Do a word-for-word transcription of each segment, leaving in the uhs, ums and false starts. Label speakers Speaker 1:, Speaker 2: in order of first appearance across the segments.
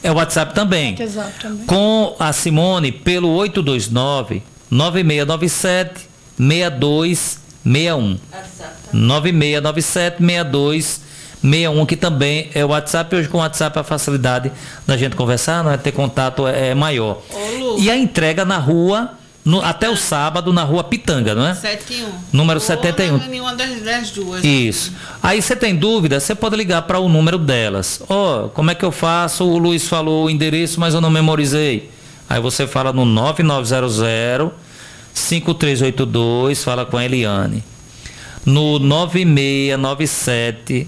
Speaker 1: É o WhatsApp também.
Speaker 2: WhatsApp também.
Speaker 1: Com a Simone pelo oito dois nove, nove seis nove sete, seis dois seis um. nove seis nove sete, seis dois seis um, que também é o WhatsApp. Hoje com o WhatsApp a facilidade da gente conversar, né? Ter contato é, é maior.
Speaker 2: Ô,
Speaker 1: e a entrega na rua, no, até o sábado, na rua Pitanga, não é?
Speaker 2: setenta e um.
Speaker 1: Número
Speaker 2: Ou
Speaker 1: setenta e um.
Speaker 2: Nenhuma das, das duas.
Speaker 1: Isso. Aí você tem dúvida, você pode ligar para o número delas. Ó, oh, como é que eu faço? O Luiz falou o endereço, mas eu não memorizei. Aí você fala no nove nove zero zero, cinco três oito dois, fala com a Eliane. No nove seis nove sete,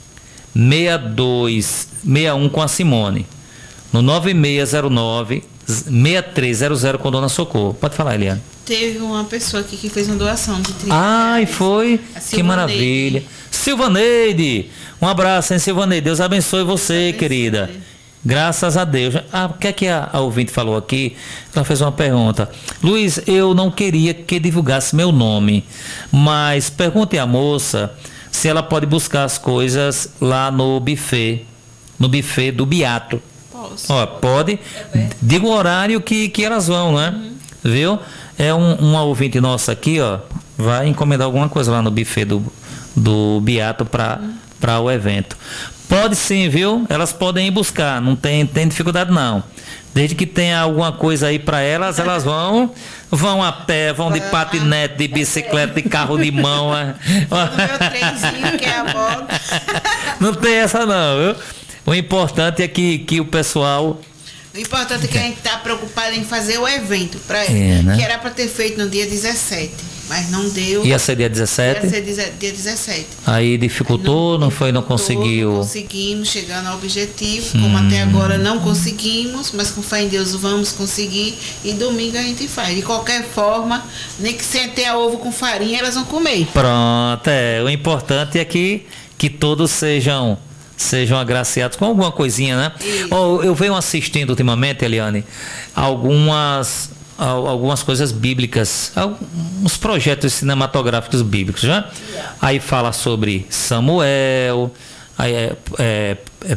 Speaker 1: seis dois seis um com a Simone. No nove seis zero nove, seis três zero zero com Dona Socorro. Pode falar, Eliane.
Speaker 2: Teve uma pessoa aqui que fez uma doação de trinta
Speaker 1: Ai,
Speaker 2: reais.
Speaker 1: foi? Que maravilha. Silvaneide, um abraço, hein, Silvaneide. Deus abençoe você, Deus querida. Abençoe. Graças a Deus. Ah, o que é que a, a ouvinte falou aqui? Ela fez uma pergunta. Luiz, eu não queria que divulgasse meu nome, mas pergunte à moça se ela pode buscar as coisas lá no buffet, no buffet do Beato.
Speaker 2: Posso.
Speaker 1: Ó, pode. É, diga o horário que, que elas vão, né? Uhum. Viu? É um, uma ouvinte nossa aqui, ó, vai encomendar alguma coisa lá no buffet do, do Beato para uhum. para o evento. Pode sim, viu? Elas podem ir buscar, não tem, tem dificuldade não. Desde que tenha alguma coisa aí para elas, elas vão, vão a pé, vão de patinete, de bicicleta, de carro de mão.
Speaker 2: Meu trenzinho, que é a moto.
Speaker 1: Não tem essa não, viu? O importante é que, que o pessoal...
Speaker 2: O importante é que a gente está preocupado em fazer o evento para ela,
Speaker 1: é, né?
Speaker 2: Que era para ter feito no dia dezessete, mas não deu.
Speaker 1: Ia ser dia dezessete?
Speaker 2: Ia ser dia dezessete.
Speaker 1: Aí dificultou, não, não foi, não conseguiu?
Speaker 2: Não conseguimos chegar no objetivo, como hum. até agora não conseguimos, mas com fé em Deus vamos conseguir, e domingo a gente faz. De qualquer forma, nem que sentem a ovo com farinha, elas vão comer.
Speaker 1: Pronto, é. O importante é que, que todos sejam... sejam agraciados com alguma coisinha, né? Oh, eu venho assistindo ultimamente, Eliane, algumas, algumas coisas bíblicas, alguns projetos cinematográficos bíblicos, né? Aí fala sobre Samuel, aí é, é, é,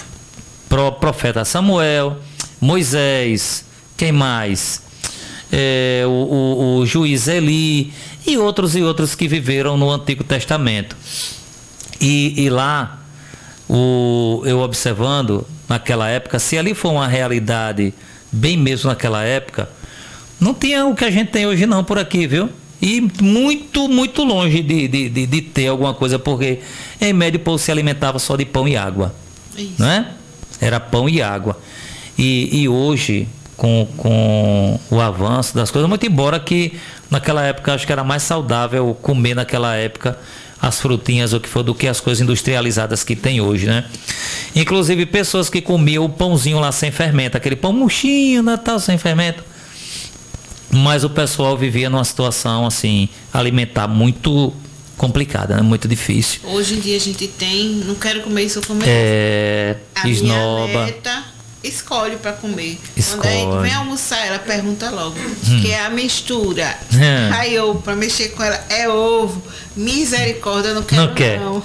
Speaker 1: pro, profeta Samuel, Moisés, quem mais? É, o, o, o juiz Eli e outros e outros que viveram no Antigo Testamento. E, e lá O, eu observando naquela época, se ali for uma realidade bem mesmo naquela época, não tinha o que a gente tem hoje não por aqui, viu? E muito, muito longe de, de, de, de ter alguma coisa, porque em médio o povo se alimentava só de pão e água. Isso. Né? Era pão e água. E, e hoje, com, com o avanço das coisas, muito embora que naquela época acho que era mais saudável comer naquela época as frutinhas ou que for do que as coisas industrializadas que tem hoje, né? Inclusive pessoas que comiam o pãozinho lá sem fermento, aquele pão murchinho, Natal sem fermento. Mas o pessoal vivia numa situação assim, alimentar muito complicada, né? Muito difícil.
Speaker 2: Hoje em dia a gente tem, não quero comer isso, eu comer.
Speaker 1: É,
Speaker 2: a
Speaker 1: esnoba.
Speaker 2: Minha neta escolhe para comer.
Speaker 1: Escolhe.
Speaker 2: Quando a gente vem almoçar, ela pergunta logo, hum. que é a mistura. Hum. Aí eu, para mexer com ela, é ovo. Misericórdia, eu não quero
Speaker 1: não. Quer.
Speaker 2: não.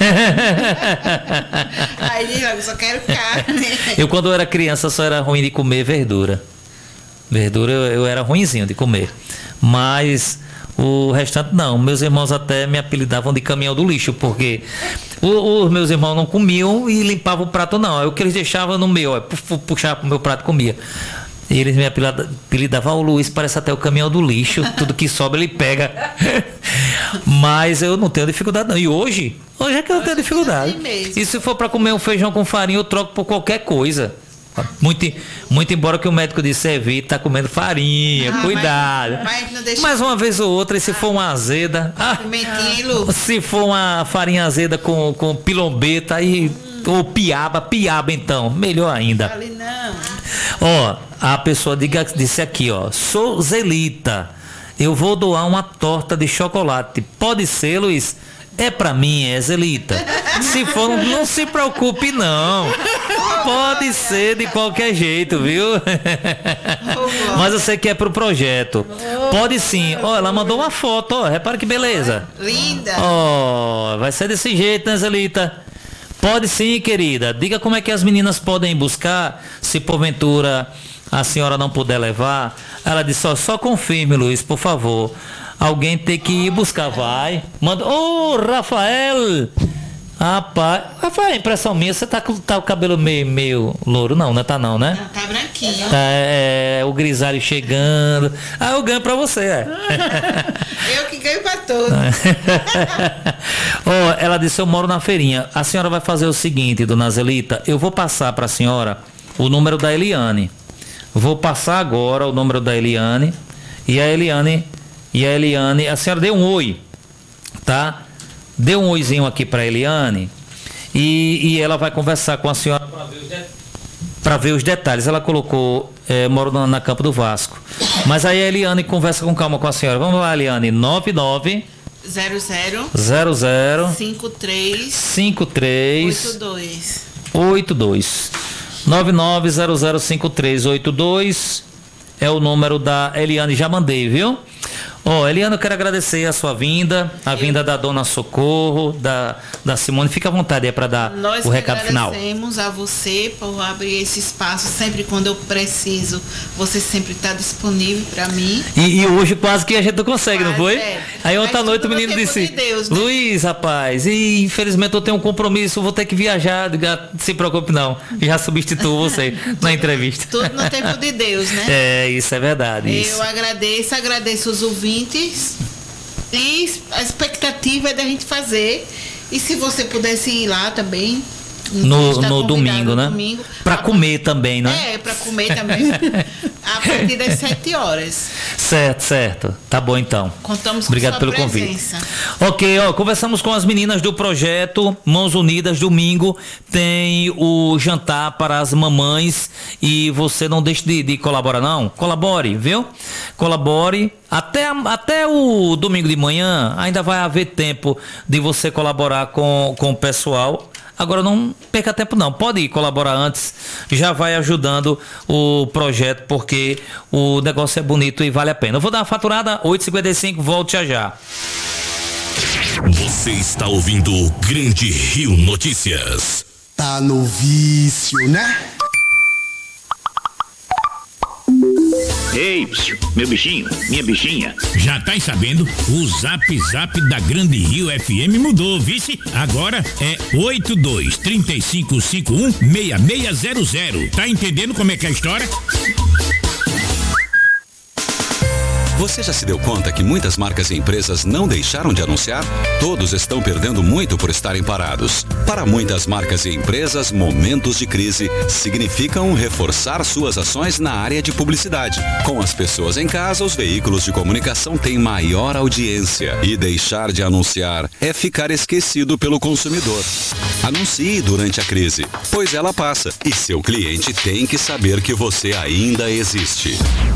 Speaker 2: Aí diz logo, só quero carne.
Speaker 1: Eu quando eu era criança só era ruim de comer verdura. Verdura eu, eu era ruinzinho de comer. Mas o restante não. Meus irmãos até me apelidavam de caminhão do lixo, porque o, os meus irmãos não comiam e limpavam o prato não. Eu que eles deixavam no meu, ó, puxava pro meu prato e comia. E eles me apelidavam, o Luiz parece até o caminhão do lixo, tudo que sobra ele pega. Mas eu não tenho dificuldade não. E hoje, hoje é que eu não tenho dificuldade. Assim e se for para comer um feijão com farinha, eu troco por qualquer coisa. Muito, muito embora que o médico disse, evite, tá comendo farinha, ah, cuidado. Mas, mas deixa... Mais uma vez ou outra, e se ah, for uma azeda, ah, ah, se for uma farinha azeda com, com pilombeta, aí, hum. ou piaba, piaba então, melhor ainda.
Speaker 2: Fale não.
Speaker 1: Ó, a pessoa diga, disse aqui, ó, sou Zelita, eu vou doar uma torta de chocolate, pode ser, Luiz? É pra mim, é Zelita. Se for, não, não se preocupe não. Pode ser de qualquer jeito, viu? Mas eu sei que é pro projeto. Pode sim. Ó, ela mandou uma foto, ó. Repara que beleza.
Speaker 2: Linda.
Speaker 1: Ó, vai ser desse jeito, né, Zelita? Pode sim, querida. Diga como é que as meninas podem buscar, se porventura a senhora não puder levar. Ela disse, só, só confirme, Luiz, por favor. Alguém tem que ir buscar, vai. Manda. Ô, oh, Rafael! Rapaz, Rafael, impressão minha, você tá com tá o cabelo meio, meio louro, não, né? Tá não, né?
Speaker 2: Não, tá branquinho.
Speaker 1: Tá, é, é, o grisalho chegando. Ah, eu ganho pra você, é.
Speaker 2: Eu que ganho pra todos.
Speaker 1: Oh, ela disse, eu moro na feirinha. A senhora vai fazer o seguinte, dona Zelita, eu vou passar pra senhora o número da Eliane. Vou passar agora o número da Eliane. E a Eliane, e a Eliane, a senhora deu um oi, tá? Dê um oizinho aqui para a Eliane e, e ela vai conversar com a senhora para ver, de... ver os detalhes. Ela colocou, é, moro na, na Campo do Vasco. Mas aí a Eliane conversa com calma com a senhora. Vamos lá, Eliane. nove nove
Speaker 2: zero zero
Speaker 1: zero zero
Speaker 2: cinco três
Speaker 1: cinco três
Speaker 2: oito dois
Speaker 1: oito dois nove nove zero zero cinco três oito dois é o número da Eliane. Já mandei, viu? Ó, oh, Eliana, eu quero agradecer a sua vinda, a eu... vinda da dona Socorro, da, da Simone. Fica à vontade aí para dar
Speaker 2: Nós
Speaker 1: o recado final.
Speaker 2: Nós agradecemos a você por abrir esse espaço. Sempre quando eu preciso, você sempre está disponível para mim.
Speaker 1: E, e hoje quase que a gente não consegue,
Speaker 2: quase,
Speaker 1: não foi?
Speaker 2: É.
Speaker 1: Aí ontem à noite o menino disse, de Deus, né? Luiz, rapaz, e infelizmente eu tenho um compromisso, vou ter que viajar. Não se preocupe não, já substituo você na entrevista.
Speaker 2: Tudo no tempo de Deus, né?
Speaker 1: É, isso é verdade.
Speaker 2: Eu
Speaker 1: isso.
Speaker 2: agradeço, agradeço os ouvintes. E a expectativa é da gente fazer. E se você pudesse ir lá também.
Speaker 1: No, no domingo, né?
Speaker 2: Domingo,
Speaker 1: para comer também, né?
Speaker 2: É, para comer também. A partir das sete horas.
Speaker 1: Certo, certo. Tá bom então.
Speaker 2: Contamos com
Speaker 1: Obrigado
Speaker 2: sua
Speaker 1: pelo
Speaker 2: presença.
Speaker 1: Convite. Ok, ó, conversamos com as meninas do projeto Mãos Unidas. Domingo tem o jantar para as mamães e você não deixe de, de colaborar, não. Colabore, viu? Colabore. Até, até o domingo de manhã ainda vai haver tempo de você colaborar com, com o pessoal. Agora não perca tempo não, pode ir colaborar antes, já vai ajudando o projeto, porque o negócio é bonito e vale a pena. Eu vou dar uma faturada, oito e cinquenta e cinco, volte já já.
Speaker 3: Você está ouvindo o Grande Rio Notícias.
Speaker 4: Tá no vício, né?
Speaker 5: Ei, meu bichinho, minha bichinha.
Speaker 6: Já tá sabendo? O Zap Zap da Grande Rio F M mudou, vice? Agora é oito dois três cinco cinco um seis seis zero zero. Tá entendendo como é que é a história?
Speaker 7: Você já se deu conta que muitas marcas e empresas não deixaram de anunciar? Todos estão perdendo muito por estarem parados. Para muitas marcas e empresas, momentos de crise significam reforçar suas ações na área de publicidade. Com as pessoas em casa, os veículos de comunicação têm maior audiência. E deixar de anunciar é ficar esquecido pelo consumidor. Anuncie durante a crise, pois ela passa. E seu cliente tem que saber que você ainda existe.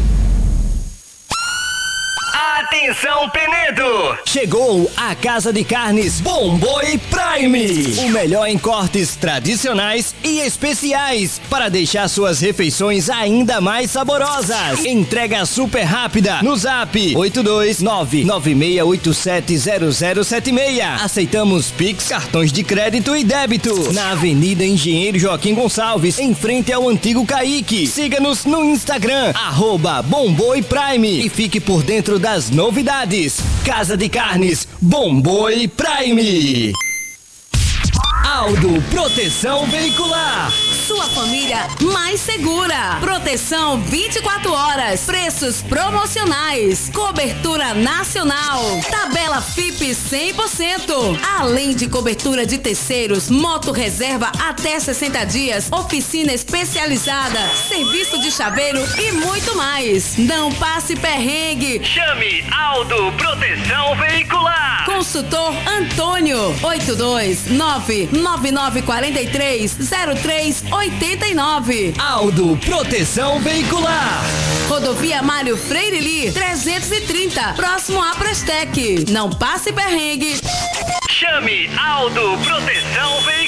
Speaker 5: Atenção, Penedo!
Speaker 8: Chegou a Casa de Carnes Bom Boi Prime. O melhor em cortes tradicionais e especiais para deixar suas refeições ainda mais saborosas. Entrega super rápida no Zap oito dois nove nove seis oito sete zero zero sete seis. Aceitamos Pix, cartões de crédito e débito. Na Avenida Engenheiro Joaquim Gonçalves, em frente ao antigo Caique. Siga-nos no Instagram, arroba Bom Boi Prime, e fique por dentro das novidades. Casa de Carnes Bom Boi Prime. Aldo Proteção Veicular.
Speaker 9: Sua família mais segura. Proteção vinte e quatro horas. Preços promocionais. Cobertura nacional. Tabela F I P cem por cento. Além de cobertura de terceiros, moto reserva até sessenta dias, oficina especializada, serviço de chaveiro e muito mais. Não passe perrengue.
Speaker 5: Chame Aldo Proteção Veicular.
Speaker 9: Consultor Antônio. oito dois nove nove nove quatro três zero três oito nove.
Speaker 8: Aldo Proteção Veicular.
Speaker 9: Rodovia Mário Freire Lee, trezentos e trinta, próximo à Prestec. Não passe perrengue.
Speaker 5: Chame Aldo Proteção Veicular.